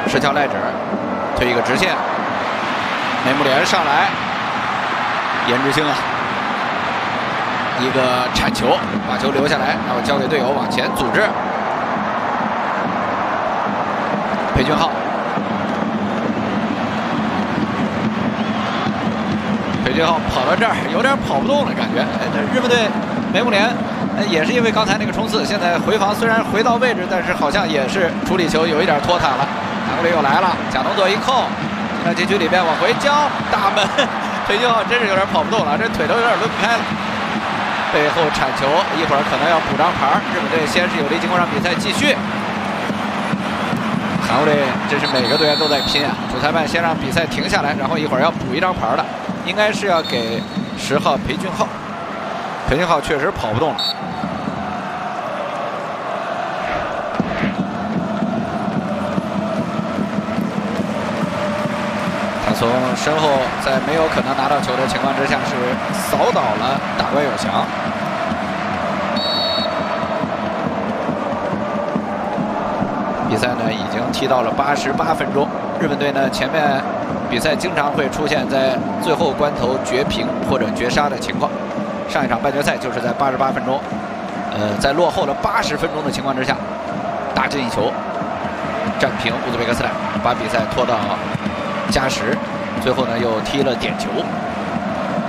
石桥赖指，推一个直线，梅木连上来，颜之星啊，一个铲球，把球留下来，然后交给队友往前组织。裴俊浩，裴俊浩跑到这儿有点跑不动了，感觉。日本队梅木连。也是因为刚才那个冲刺，现在回防虽然回到位置，但是好像也是处理球有一点拖沓了。韩国队又来了，贾农左一扣，在禁区里边往回交，大门，裴俊浩真是有点跑不动了，这腿都有点抡不开了。背后铲球，一会儿可能要补张牌。日本队先是有力进攻，让比赛继续。韩国队真是每个队员都在拼啊！主裁判先让比赛停下来，然后一会儿要补一张牌的，应该是要给10号裴俊浩。裴俊浩确实跑不动了。他从身后在没有可能拿到球的情况之下，是扫倒了大关有翔。比赛呢已经踢到了88分钟，日本队呢前面比赛经常会出现在最后关头绝平或者绝杀的情况。上一场半决赛就是在88分钟，在落后了80分钟的情况之下，大进一球，战平乌兹别克斯坦，把比赛拖到加时，最后呢又踢了点球。